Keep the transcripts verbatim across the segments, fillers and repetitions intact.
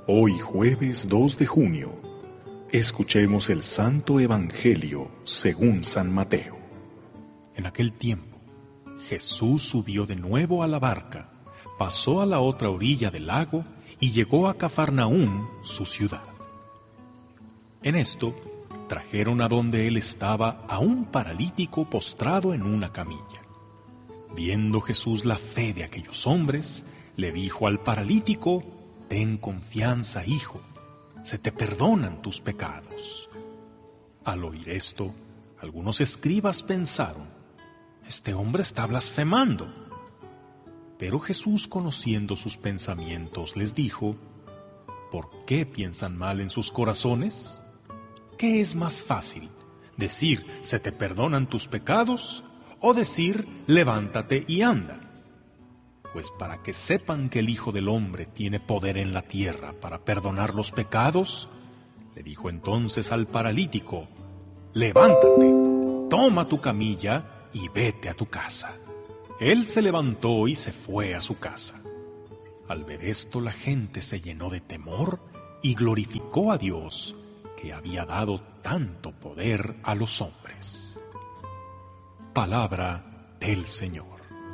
Hoy jueves dos de junio, escuchemos el Santo Evangelio según San Mateo. En aquel tiempo, Jesús subió de nuevo a la barca, pasó a la otra orilla del lago y llegó a Cafarnaúm, su ciudad. En esto, trajeron a donde él estaba a un paralítico postrado en una camilla. Viendo Jesús la fe de aquellos hombres, le dijo al paralítico: «Ten confianza, hijo, se te perdonan tus pecados». Al oír esto, algunos escribas pensaron: «Este hombre está blasfemando». Pero Jesús, conociendo sus pensamientos, les dijo: «¿Por qué piensan mal en sus corazones? ¿Qué es más fácil, decir se te perdonan tus pecados o decir levántate y anda? Pues para que sepan que el Hijo del Hombre tiene poder en la tierra para perdonar los pecados», le dijo entonces al paralítico: «Levántate, toma tu camilla y vete a tu casa». Él se levantó y se fue a su casa. Al ver esto, la gente se llenó de temor y glorificó a Dios, que había dado tanto poder a los hombres. Palabra del Señor.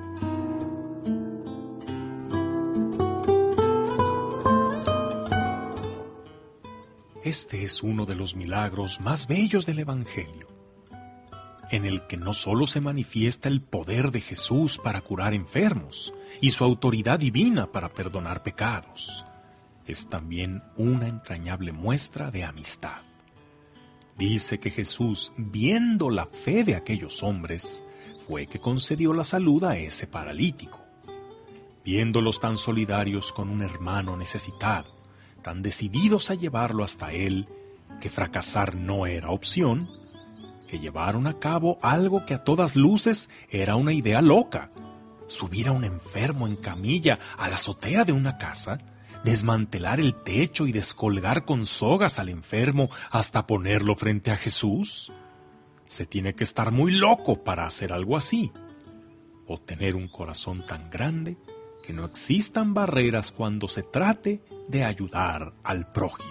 Este es uno de los milagros más bellos del Evangelio, en el que no solo se manifiesta el poder de Jesús para curar enfermos y su autoridad divina para perdonar pecados, es también una entrañable muestra de amistad. Dice que Jesús, viendo la fe de aquellos hombres, fue que concedió la salud a ese paralítico. Viéndolos tan solidarios con un hermano necesitado, tan decididos a llevarlo hasta él, que fracasar no era opción, que llevaron a cabo algo que a todas luces era una idea loca: subir a un enfermo en camilla a la azotea de una casa, desmantelar el techo y descolgar con sogas al enfermo hasta ponerlo frente a Jesús. Se tiene que estar muy loco para hacer algo así, o tener un corazón tan grande que no existan barreras cuando se trate de ayudar al prójimo.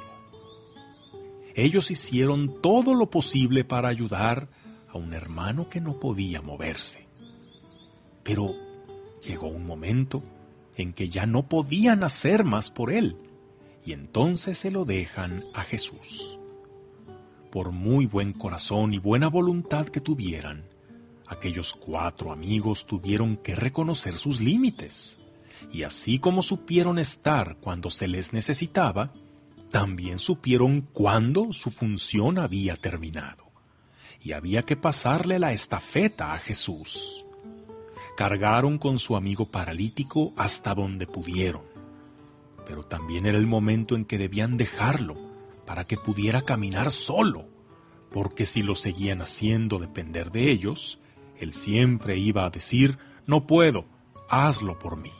Ellos hicieron todo lo posible para ayudar a un hermano que no podía moverse. Pero llegó un momento en que ya no podían hacer más por él, y entonces se lo dejan a Jesús. Por muy buen corazón y buena voluntad que tuvieran, aquellos cuatro amigos tuvieron que reconocer sus límites, y así como supieron estar cuando se les necesitaba, también supieron cuándo su función había terminado, y había que pasarle la estafeta a Jesús. Cargaron con su amigo paralítico hasta donde pudieron, pero también era el momento en que debían dejarlo para que pudiera caminar solo, porque si lo seguían haciendo depender de ellos, él siempre iba a decir: «No puedo, hazlo por mí».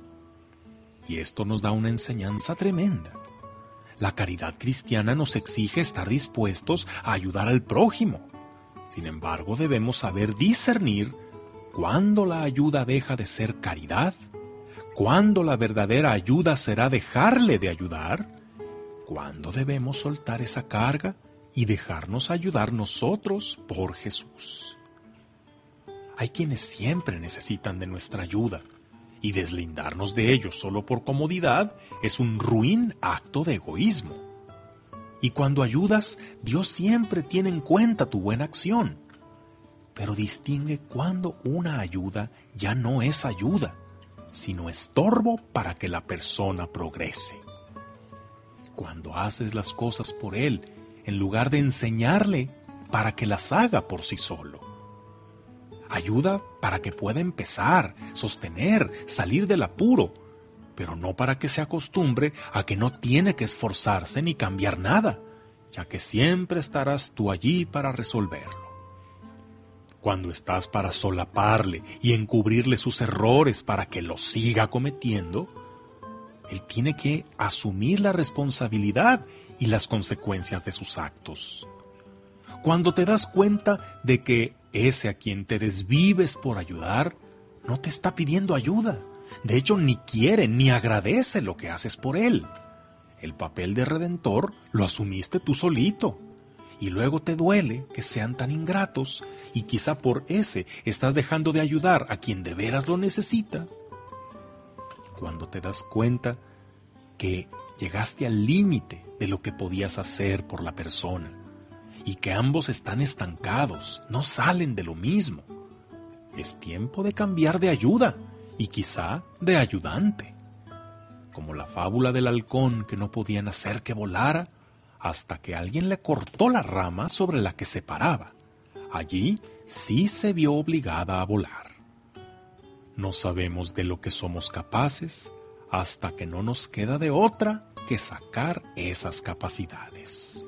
Y esto nos da una enseñanza tremenda. La caridad cristiana nos exige estar dispuestos a ayudar al prójimo. Sin embargo, debemos saber discernir cuándo la ayuda deja de ser caridad, cuándo la verdadera ayuda será dejarle de ayudar, cuándo debemos soltar esa carga y dejarnos ayudar nosotros por Jesús. Hay quienes siempre necesitan de nuestra ayuda, y deslindarnos de ellos solo por comodidad es un ruin acto de egoísmo. Y cuando ayudas, Dios siempre tiene en cuenta tu buena acción, pero distingue cuando una ayuda ya no es ayuda, sino estorbo para que la persona progrese. Cuando haces las cosas por él, en lugar de enseñarle para que las haga por sí solo. Ayuda para que pueda empezar, sostener, salir del apuro, pero no para que se acostumbre a que no tiene que esforzarse ni cambiar nada, ya que siempre estarás tú allí para resolverlo. Cuando estás para solaparle y encubrirle sus errores para que los siga cometiendo, él tiene que asumir la responsabilidad y las consecuencias de sus actos. Cuando te das cuenta de que ese a quien te desvives por ayudar no te está pidiendo ayuda, de hecho ni quiere ni agradece lo que haces por él, El papel de redentor lo asumiste tú solito. Y luego te duele que sean tan ingratos y quizá por ese estás dejando de ayudar a quien de veras lo necesita. Cuando te das cuenta que llegaste al límite de lo que podías hacer por la persona y que ambos están estancados, no salen de lo mismo, es tiempo de cambiar de ayuda y quizá de ayudante. Como la fábula del halcón que no podían hacer que volara hasta que alguien le cortó la rama sobre la que se paraba. Allí sí se vio obligada a volar. No sabemos de lo que somos capaces hasta que no nos queda de otra que sacar esas capacidades.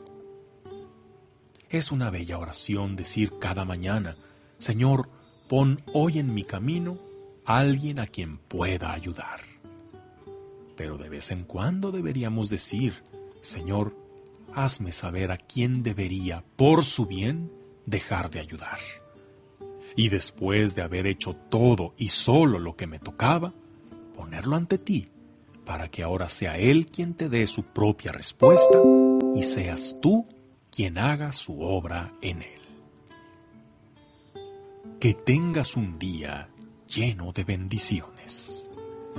Es una bella oración decir cada mañana: Señor, pon hoy en mi camino a alguien a quien pueda ayudar. Pero de vez en cuando deberíamos decir: Señor, hazme saber a quién debería, por su bien, dejar de ayudar. Y después de haber hecho todo y solo lo que me tocaba, ponerlo ante ti, para que ahora sea Él quien te dé su propia respuesta y seas tú quien haga su obra en Él. Que tengas un día lleno de bendiciones.